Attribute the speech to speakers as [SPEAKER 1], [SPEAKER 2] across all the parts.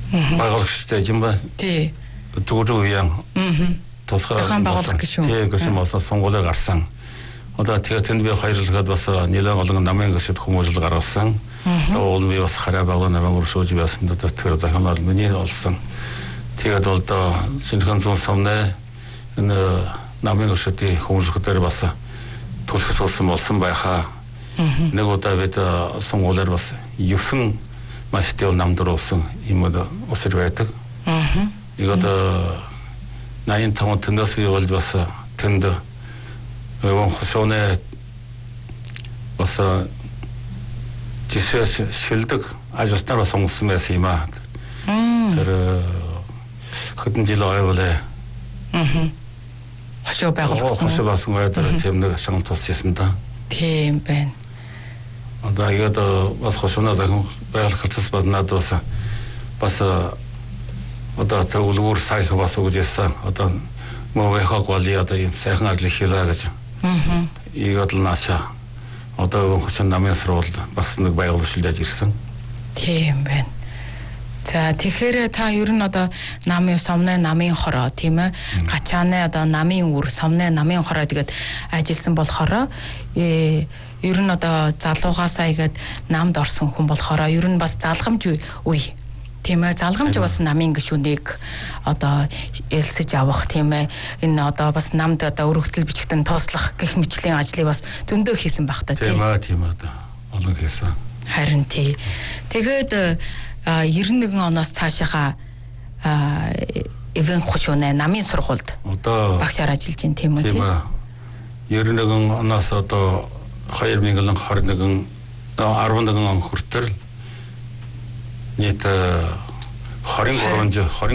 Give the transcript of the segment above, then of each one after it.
[SPEAKER 1] байгуулагчтай юм ба.
[SPEAKER 2] Тий.
[SPEAKER 1] Зүгүүрүү яан.
[SPEAKER 2] Зохион байгуулах гишүүн.
[SPEAKER 1] Тий, гишүүн болсон сонгуулиар гарсан. Одоо тэгээд тэнд би баярлалаад бас нэлээд олон намын гишүүд хүмүүжил гаргасан. Уул би бас хараа байгуулгын намын өршөөж байсан тэр захианаар миний олсон. Тэгээд бол доо Синхэн зүүн сумны энэ намын гишүүдийн хүмүүжлэхээр бас төлөх болсон байхаа. Нэг удаа бид сонгуулиар бас 9 маш их намд орсон юм өсөр байдаг. Игод 85 тэндээс би бол бас тэнд өвөн хөшөөний бас жишээ шилдэг ажилтнаар сонгосон байсан юм аа. Тэр хэдэн жил ойлээ.
[SPEAKER 2] Хөшөө байгуулсан.
[SPEAKER 1] Хөшөө болсон гэдэг тийм нэг шанал туссан да.
[SPEAKER 2] Тийм байна.
[SPEAKER 1] Одоо яг бас хөшөөнөө байгуулах хэвчээс badнаад бас одоо зөвлөгөөр сайх бас өгж яасан. Одоо мөвхөг вали одоо юм сайхан ажил хийлээ гэж. Игод л наша. Одоо хөшөө намын сурвалд бас нэг байгуулагчилж ирсэн.
[SPEAKER 2] Тийм байна. За тэгэхээр та ер нь одоо намын сомны намын хороо тийм ээ гачааны одоо намын үр сомны намын хороо тэгээд ажилласан болохоор ер нь одоо залуугасаа игээд намд орсон хүн болохоор ер нь бас залгамж үе тийм ээ залгамж бас намын гишүүнийг одоо элсэж авах тийм ээ энэ одоо бас намд одоо өргөтөл бичгтэн тууслах гэх мэтлийн ажлыг бас зөндөө хийсэн баг та
[SPEAKER 1] тийм ээ одоо олон хийсэн.
[SPEAKER 2] Харин тий. Тэгээд 91 оноос цаашаа эвэн хөшөөнэ намын сургуульд одоо багшаар ажиллаж байна тийм үү тийм ээ
[SPEAKER 1] 91 оноос одоо 2021 11 он хүртэл нийт 23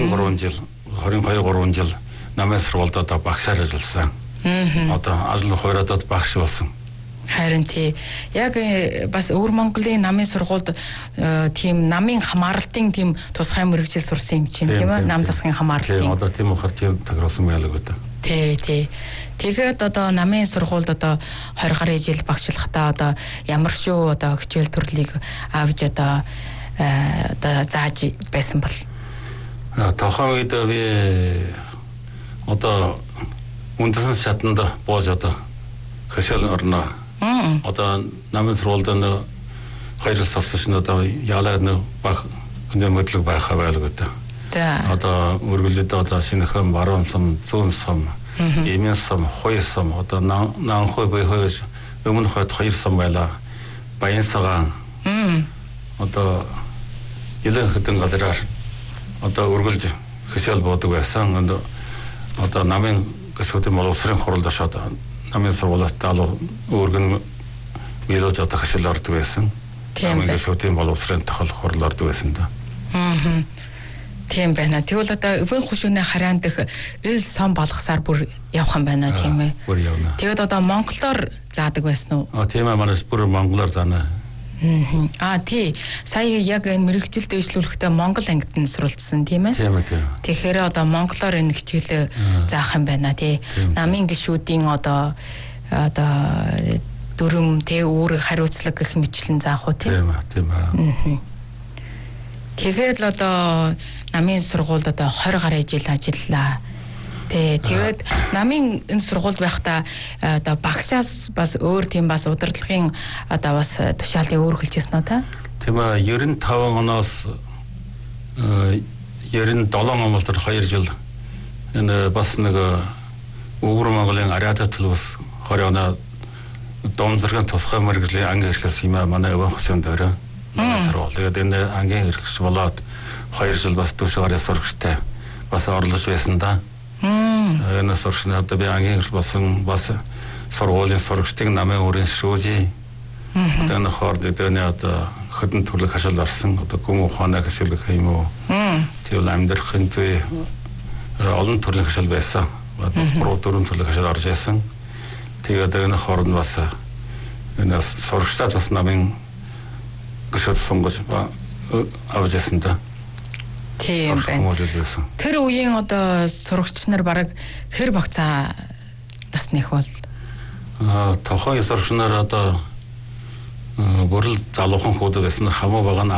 [SPEAKER 1] жил намын сургуульд одоо багшаар ажилласан. Одоо ажил хувираад багш болсон.
[SPEAKER 2] Харин тий. Яг бас Өвөр Монголын намын сургуульд тийм намын хамаарлтын тийм тусгай мэргэжил сурсан юм чинь тийм ээ нам засгийн хамаарлтын.
[SPEAKER 1] Одоо тийм ухаар тийм тагруулсан байлаг одоо.
[SPEAKER 2] Тий. Тэгээд одоо намын сургуульд одоо 20 гаруй жил багшлахтаа одоо ямар шүү одоо хичээл төрлийг авч одоо зааж байсан бол.
[SPEAKER 1] Тохон үед би одоо үндэсний шатанд бууж одоо хичээл орно. Одоо намын сургуульд нэг 2 жил сурсан одоо яалаа нэг баг өндөр мэдлэг байхаа байлаг одоо. Одоо үргэлжлээд одоо Синхэн баруун сум зүүн сум Эмийн сум хоёр сум одоо наанхой бэхөөс өмнө хойд 2 сум байла. Баян цагаан одоо илэн хэдэн газараар одоо үргэлж хичээл буудаг байсан. Одоо намын гишүүдийн боловсрын хуралд очоод намын сургуулиуд талуу өргөн биелж одоо хичээл ордог байсан. Намын гишүүдийн боловсрын тохиол хурал ордог байсан да. Тийм байна. Тэгвэл одоо өвөн хөшөөний хараан дэх ил сом болгосаар бүр явах юм байна тийм ээ. Бүр явна.
[SPEAKER 2] Тэгээд одоо монголоор заадаг байсан уу?
[SPEAKER 1] Тийм ээ манайс бүр монголоор заана.
[SPEAKER 2] Тий. Сая яг энэ мэрэгжил дэвшлүүлэхдээ монгол ангид нь суралцсан тийм ээ.
[SPEAKER 1] Тийм.
[SPEAKER 2] Тэгэхээр одоо монголоор энэ хичээлээ заах юм байна тий. Намын гишүүдийн одоо дүрм тий үүрэг хариуцлага гэх мэтлэн заах уу тий.
[SPEAKER 1] Тийм.
[SPEAKER 2] Тэгээд л одоо намын сургуульд одоо 20 гаруй жил ажиллаа. Тэгээд намын энэ сургуульд байхдаа одоо багшаас бас өөр тийм бас удирдлагын одоо бас тушаалыг өөргөлжсэн үү та?
[SPEAKER 1] Тийм ээ 95 оноос 97 он болтол 2 жил энэ бас нэг Өвөр Монголын Ариада төлөвс 20 оноо Домзэргийн тусгай мэргэжлийн анги эрхэлсэн юм аа манай өвөн хөшөөнд өрөө. Тэгээд энэ ангийн эрхч болоод 2 жил бас төсөөрөө сурагчтай бас орлож байсан да. Энэ сурагчны одоо би ангийн эрх болсон бас сургуулийн сурагчдын намын өрийн шүүжи. Одоо энэ хоорд эдний одоо хөдөн төрлөх хашаал орсон одоо гүн ухааны хашаал гэх юм уу. Тэгвэл амьдрахын зүй олон төрлийн хашаал байсан. 3-4 төрлөх хашаал орж байсан. Тэгээд энэ хоорд бас энэ сурагчдад бас намын гişүүд сонгож авчихсан да.
[SPEAKER 2] Тийм байна. Тэр үеийн одоо сурагч нар бараг хэр багцаа насных бол
[SPEAKER 1] тохон сурагч нар одоо бүрэл залуухан хүүд байсан хамаа байгаа